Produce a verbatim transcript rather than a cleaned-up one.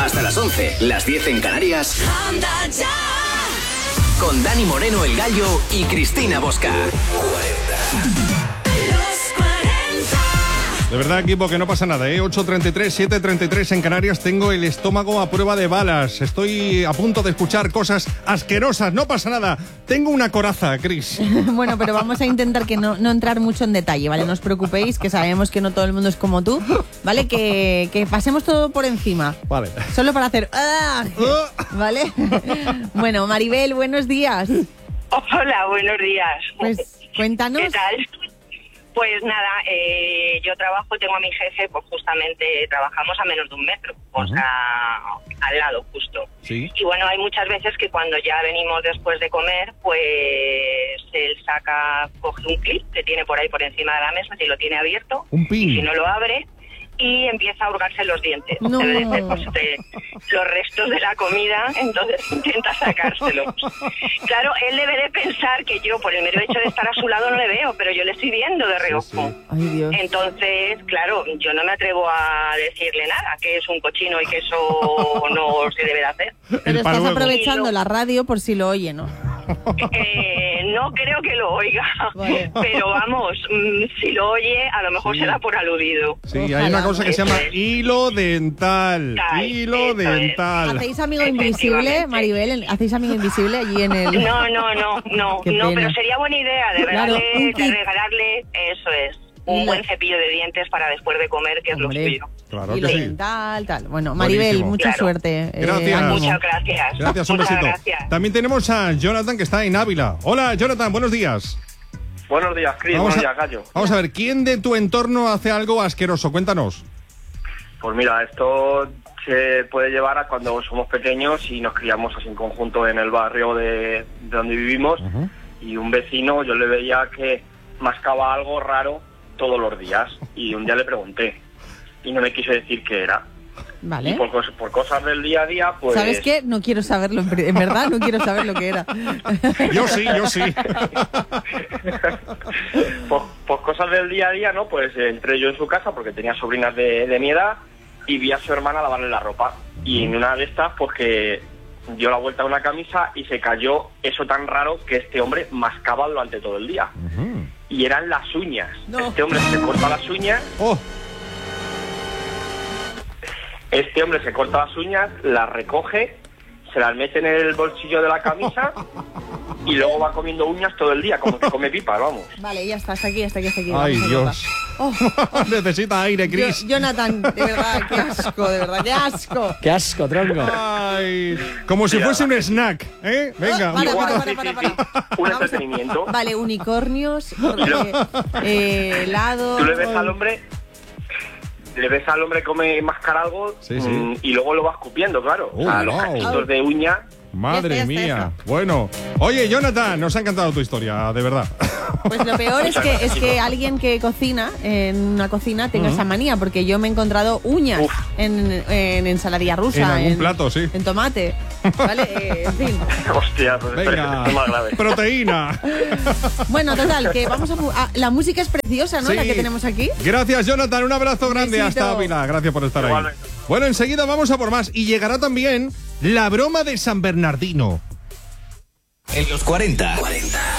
Hasta las once, las diez en Canarias. Anda ya. Con Dani Moreno, el Gallo, y Cristina Bosca. De verdad, equipo, que no pasa nada, ¿eh? ocho treinta y tres, siete treinta y tres en Canarias. Tengo el estómago a prueba de balas. Estoy a punto de escuchar cosas asquerosas. No pasa nada. Tengo una coraza, Cris. Bueno, pero vamos a intentar que no, no entrar mucho en detalle, ¿vale? No os preocupéis, que sabemos que no todo el mundo es como tú, ¿vale? Que, que pasemos todo por encima. Vale. Solo para hacer... ¡ah! ¿Vale? Bueno, Maribel, buenos días. Hola, buenos días. Pues cuéntanos. ¿Qué tal? Pues nada, eh, yo trabajo, tengo a mi jefe, pues justamente trabajamos a menos de un metro, o sea, al lado justo. Sí. Y bueno, hay muchas veces que cuando ya venimos después de comer, pues él saca, coge un clip que tiene por ahí por encima de la mesa, si lo tiene abierto, un pin. Y si no lo abre, y empieza a hurgarse los dientes. No. Debe de ser, pues, de los restos de la comida, entonces intenta sacárselos. Claro, él debe de pensar que yo, por el mero hecho de estar a su lado, no le veo, pero yo le estoy viendo de reojo. Sí, sí. Ay, Dios. Entonces, claro, yo no me atrevo a decirle nada, que es un cochino y que eso no se debe de hacer. Pero estás paluego. aprovechando Y lo- la radio por si lo oye, ¿no? Eh, no creo que lo oiga, Vale. pero vamos, mmm, si lo oye, a lo mejor Sí. se da por aludido. Sí, Ojalá. hay una cosa que se llama Eso es. hilo dental. Tal, Hilo eso es. dental. ¿Hacéis amigo invisible, Efectivamente. Maribel? ¿Hacéis amigo invisible allí en el...? No, no, no, no, Qué no, pena. pero sería buena idea de Claro, regalarle, un de kit. regalarle, eso es, un Hilo. buen cepillo de dientes para después de comer, que es Hombre. lo suyo. Claro Hilo que sí. dental, tal. Bueno, Maribel, Buenísimo. mucha Claro. suerte. eh, Gracias. ánimo. Muchas gracias. Gracias, un Muchas besito. gracias. También tenemos a Jonathan, que está en Ávila. Hola, Jonathan, buenos días. Buenos días, Cris. Vamos Buenos a, días, Gallo. vamos a ver, ¿quién de tu entorno hace algo asqueroso? Cuéntanos. Pues mira, esto se puede llevar a cuando somos pequeños y nos criamos así en conjunto en el barrio de, de donde vivimos. Ujú. Y un vecino, yo le veía que mascaba algo raro todos los días. Y un día le pregunté. Y no me quiso decir qué era. Y Vale. por, cos- por cosas del día a día, pues... ¿Sabes qué? No quiero saberlo, en pri- en verdad no quiero saber lo que era. Yo sí, yo sí. por, por cosas del día a día, ¿no? Pues eh, entré yo en su casa porque tenía sobrinas de, de mi edad y vi a su hermana lavarle la ropa. Y en una de estas, pues que dio la vuelta a una camisa y se cayó eso tan raro que este hombre mascaba durante todo el día. Ujú. Y eran las uñas. No. Este hombre se corta las uñas, Oh, este hombre se corta las uñas, las recoge, se las mete en el bolsillo de la camisa y luego va comiendo uñas todo el día, como que come pipas, vamos. Vale, ya está, hasta aquí, hasta aquí, hasta aquí. ay, Vamos a Dios. Oh, Necesita aire, yo- Chris. Jonathan, de verdad, qué asco, de verdad, qué asco. ¡Qué asco, tronco! Ay, como si Mira. fuese un snack, ¿eh? Venga, Ah, un para, poquito. para, Sí, para, sí, para, sí. para. Un Vamos a- entretenimiento. Vale, unicornios, eh, eh, helado. Tú le ves al hombre, le ves al hombre come mascar algo Sí, sí. mm, y luego lo va escupiendo, claro. Oh, o sea, los wow. cachitos de uña. Madre Ya está, ya está, mía. Bueno, oye, Jonathan, nos ha encantado tu historia, de verdad. Pues lo peor es que es que alguien que cocina en una cocina tenga esa manía, porque yo me he encontrado uñas Uf. en, en ensaladilla rusa, En algún plato, sí. en tomate, ¿vale? Eh, en fin. Hostia, pues esto Venga, es más grave. proteína. Bueno, total, que vamos a, mu- a- la música es preciosa, ¿no? Sí. La que tenemos aquí. Gracias, Jonathan. Un abrazo grande Besito. hasta Ávila. Gracias por estar ahí. Igualmente. Bueno, enseguida vamos a por más. Y llegará también la broma de San Bernardino. En los cuarenta. cuarenta.